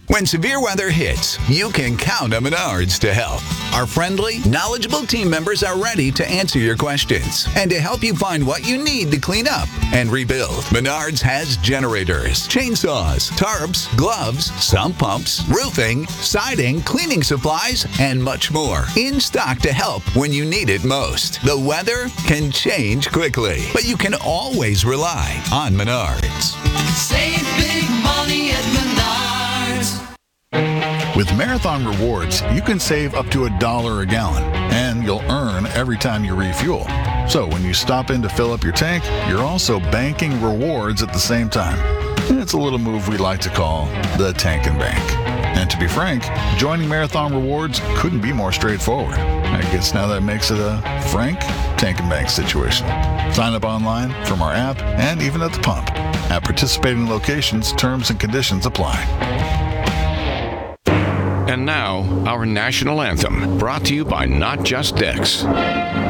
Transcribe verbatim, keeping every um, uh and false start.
When severe weather hits, you can count on Menards to help. Our friendly, knowledgeable team members are ready to answer your questions and to help you find what you need to clean up and rebuild. Menards has generators, chainsaws, tarps, gloves, sump pumps, roofing, siding, cleaning supplies, and much more in stock to help when you need it most. The weather can change quickly, but you can always rely on Menards. Save big money at Menards. With Marathon Rewards, you can save up to a dollar a gallon, and you'll earn every time you refuel. So when you stop in to fill up your tank, you're also banking rewards at the same time. It's a little move we like to call the Tank and Bank. And to be frank, joining Marathon Rewards couldn't be more straightforward. I guess now that makes it a frank Tank and Bank situation. Sign up online, from our app, and even at the pump. At participating locations, terms and conditions apply. And now, our national anthem, brought to you by Not Just Dicks.